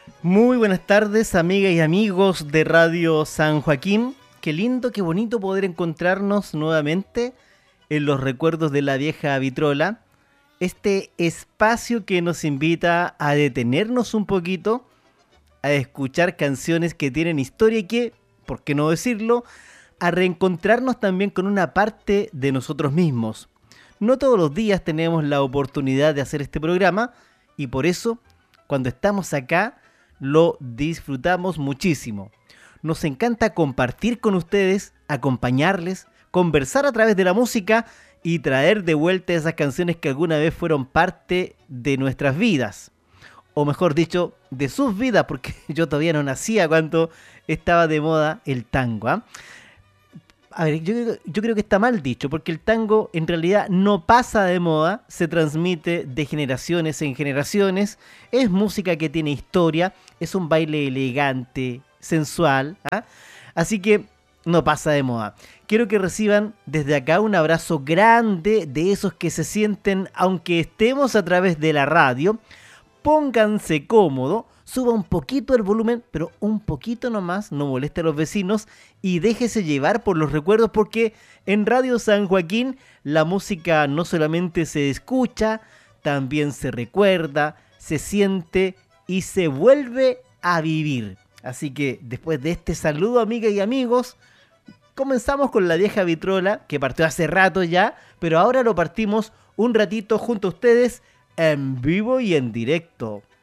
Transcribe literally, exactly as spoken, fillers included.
Muy buenas tardes, amigas y amigos de Radio San Joaquín. Qué lindo, qué bonito poder encontrarnos nuevamente en los recuerdos de la vieja vitrola. Este espacio que nos invita a detenernos un poquito, a escuchar canciones que tienen historia y que, por qué no decirlo, a reencontrarnos también con una parte de nosotros mismos. No todos los días tenemos la oportunidad de hacer este programa y por eso, cuando estamos acá, lo disfrutamos muchísimo. Nos encanta compartir con ustedes, acompañarles, conversar a través de la música y traer de vuelta esas canciones que alguna vez fueron parte de nuestras vidas. O mejor dicho, de sus vidas, porque yo todavía no nacía cuando estaba de moda el tango, ¿eh? A ver, yo, yo creo que está mal dicho, porque el tango en realidad no pasa de moda, se transmite de generaciones en generaciones, es música que tiene historia, es un baile elegante, sensual, ¿eh? Así que no pasa de moda. Quiero que reciban desde acá un abrazo grande de esos que se sienten, aunque estemos a través de la radio, pónganse cómodo, suba un poquito el volumen, pero un poquito nomás, no moleste a los vecinos y déjese llevar por los recuerdos porque en Radio San Joaquín la música no solamente se escucha, también se recuerda, se siente y se vuelve a vivir. Así que después de este saludo, amigas y amigos, comenzamos con la vieja vitrola que partió hace rato ya, pero ahora lo partimos un ratito junto a ustedes en vivo y en directo.